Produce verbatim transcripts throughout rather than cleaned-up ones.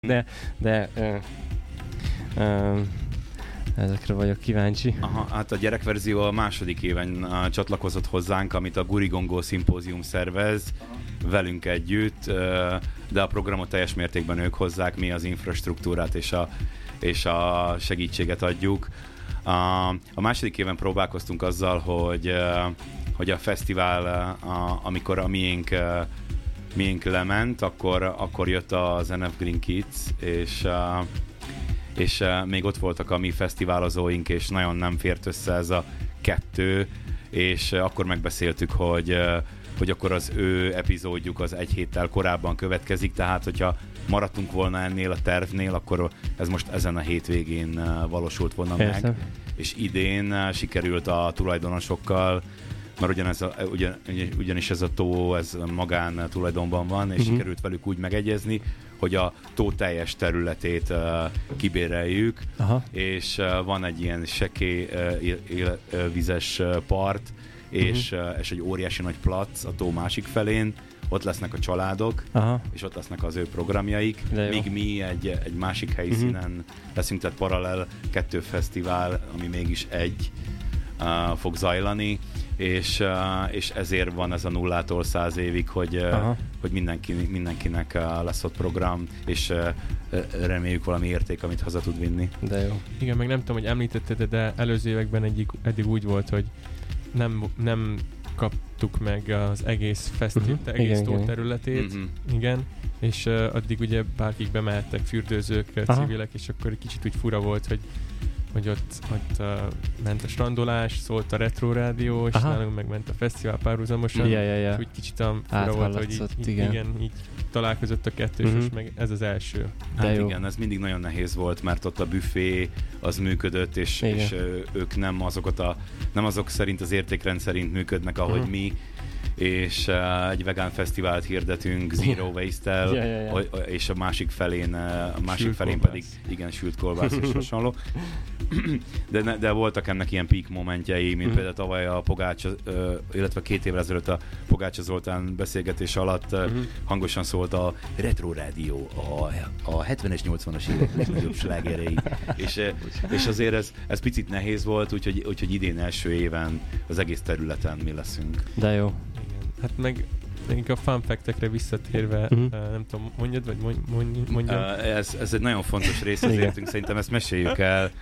de, de ö, ö, ezekre vagyok kíváncsi. Aha, hát a gyerekverzió a második éven uh, csatlakozott hozzánk, amit a Gurigongó szimpózium szervez velünk együtt, uh, de a programot teljes mértékben ők hozzák, mi az infrastruktúrát és a, és a segítséget adjuk. Uh, a második éven próbálkoztunk azzal, hogy, uh, hogy a fesztivál, uh, amikor a miénk uh, miénk lement, akkor, akkor jött az en ef Green Kids, és, uh, és uh, még ott voltak a mi fesztiválozóink, és nagyon nem fért össze ez a kettő, és uh, akkor megbeszéltük, hogy, uh, hogy akkor az ő epizódjuk az egy héttel korábban következik, tehát hogyha maradtunk volna ennél a tervnél, akkor ez most ezen a hétvégén uh, valósult volna Értem. meg, és idén uh, sikerült a tulajdonosokkal, mert ugyanez a, ugyan, ugyanis ez a tó, ez magán tulajdonban van, és uh-huh. sikerült velük úgy megegyezni, hogy a tó teljes területét uh, kibéreljük, Aha. és uh, van egy ilyen sekély uh, él, él, uh, vizes uh, part, és, uh-huh. uh, és egy óriási nagy plac a tó másik felén, ott lesznek a családok, Aha. és ott lesznek az ő programjaik, míg mi egy, egy másik helyszínen uh-huh. leszünk, tehát paralel kettő fesztivál, ami mégis egy uh, fog zajlani, és, uh, és ezért van ez a nullától száz évig, hogy, uh, hogy mindenki, mindenkinek uh, lesz ott program, és uh, reméljük valami érték, amit haza tud vinni. De jó. Igen, meg nem tudom, hogy említetted, de előző években egyik, eddig úgy volt, hogy nem, nem kaptuk meg az egész fesztivál, uh-huh. egész igen, tó területét, uh-huh. igen, és uh, addig ugye bárkik bemehettek, fürdőzők, Aha. civilek, és akkor egy kicsit úgy fura volt, hogy hogy ott, ott uh, ment a strandolás, szólt a Retro Rádió, és Aha. nálunk meg ment a fesztivál párhuzamosan, ja, ja, ja. és úgy kicsit a fura volt, hogy így, így, igen. igen, így találkozott a kettő, uh-huh. és meg ez az első. Hát De igen, ez mindig nagyon nehéz volt, mert ott a büfé az működött, és, és ők nem azokat a, nem azok szerint, az értékrend szerint működnek, ahogy uh-huh. mi, és uh, egy vegán fesztivált hirdetünk Zero Waste-tel, ja, ja, ja. és a másik felén, a másik felén pedig igen, sült kolbász és hasonló. De, ne, de voltak ennek ilyen peak momentjei, mint uh-huh. például tavaly a Pogácsa, uh, illetve két évvel ezelőtt a Pogácsa Zoltán beszélgetés alatt uh, uh-huh. hangosan szólt a Retro Rádió, a, a hetvenes, nyolcvanas évek legnagyobb slágerei. és, és azért ez, ez picit nehéz volt, úgyhogy, úgyhogy idén első éven az egész területen mi leszünk. De jó. Hát meg nekik a fun fact-ekre visszatérve, uh-huh. uh, nem tudom, mondjad, vagy mondj, mondj, mondjam? Uh, ez, ez egy nagyon fontos rész az életünk, szerintem ezt meséljük el.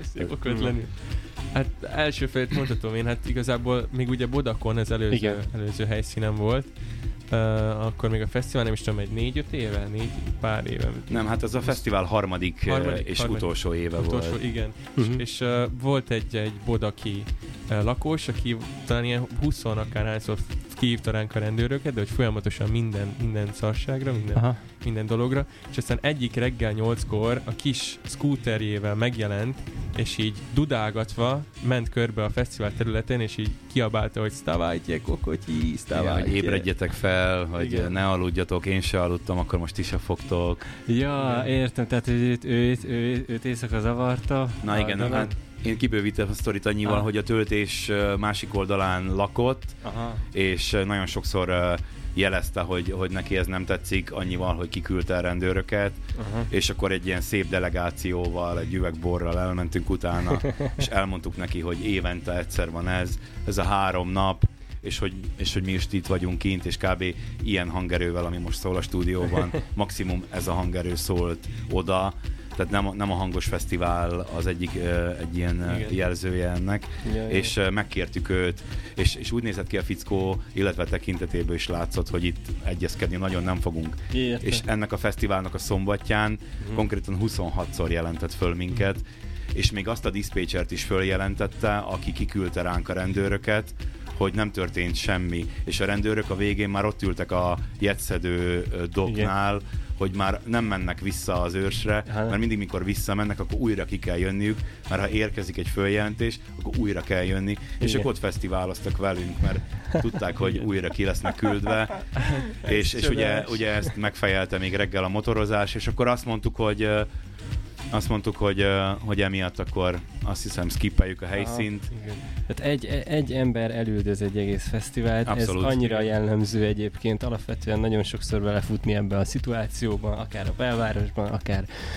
Hát első felét mondhatom én, hát igazából még ugye Bodakon az előző, előző helyszínen volt, uh, akkor még a fesztivál nem is tudom, egy négy-öt éve, négy pár éve. Nem, hát ez a fesztivál harmadik, harmadik és harmadik, utolsó éve utolsó, volt. Igen, uh-huh. és, és uh, volt egy, egy bodaki uh, lakós, aki talán ilyen húsz akárhányszor kihívta ránk a rendőröket, de hogy folyamatosan minden, minden szarságra, minden, Aha. minden dologra, és aztán egyik reggel nyolckor a kis skúterjével megjelent, és így dudálgatva ment körbe a fesztivál területén, és így kiabálta, hogy sztávajtje, kokotyi, sztávajtje. Hogy ébredjetek fel, hogy Igen. ne aludjatok, én se aludtam, akkor most is se fogtok. Ja, értem, tehát őt, őt, őt, őt éjszaka zavarta. Na igen, hát én kibővítem a sztorit annyival, ah. hogy a töltés másik oldalán lakott, Aha. és nagyon sokszor jelezte, hogy, hogy neki ez nem tetszik, annyival, hogy kiküldte a rendőröket, Aha. és akkor egy ilyen szép delegációval, egy üvegborral elmentünk utána, és elmondtuk neki, hogy évente egyszer van ez, ez a három nap, és hogy, és hogy mi is itt vagyunk kint, és kb. Ilyen hangerővel, ami most szól a stúdióban, maximum ez a hangerő szólt oda, tehát nem a, nem a hangos fesztivál az egyik uh, egy ilyen Igen. jelzője ennek, ja, és uh, megkértük őt, és, és úgy nézett ki a fickó, illetve tekintetéből is látszott, hogy itt egyezkedni nagyon nem fogunk. Érte. És ennek a fesztiválnak a szombatján uh-huh. konkrétan huszonhatszor jelentett föl minket, uh-huh. és még azt a diszpécsert is följelentette, aki kiküldte ránk a rendőröket, hogy nem történt semmi, és a rendőrök a végén már ott ültek a jetszedő doknál, Igen. hogy már nem mennek vissza az őrsre, hát. mert mindig, mikor visszamennek, akkor újra ki kell jönniük, mert ha érkezik egy följelentés, akkor újra kell jönni, Igen. és ők ott fesztiváloztak velünk, mert tudták, hogy Igen. újra ki lesznek küldve, és, és ugye, ugye ezt megfejelte még reggel a motorozás, és akkor azt mondtuk, hogy azt mondtuk, hogy, hogy emiatt akkor azt hiszem skippeljük a helyszínt. Tehát egy, egy ember elüldöz egy egész fesztivált, abszolút. Ez annyira jellemző egyébként, alapvetően nagyon sokszor belefutni ebbe a szituációban, akár a belvárosban, akár